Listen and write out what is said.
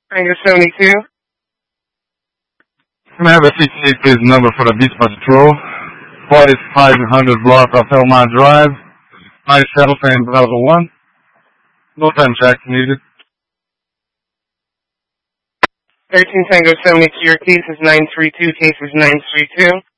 Tango 72. Can I have a 68 please number for the Beach Patrol? 4500 block of Elmont Drive. My shuttle fan Bravo 1. No time check needed. 13 Tango 72, your case is 932, case is 932.